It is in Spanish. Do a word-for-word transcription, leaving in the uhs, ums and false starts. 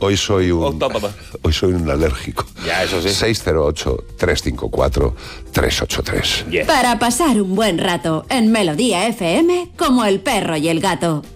Hoy soy un... Octópata. Hoy soy un alérgico. Ya, eso sí. seis cero ocho, tres cinco cuatro, tres ocho tres. Yeah. Para pasar un buen rato en Melodía F M como el perro y el gato.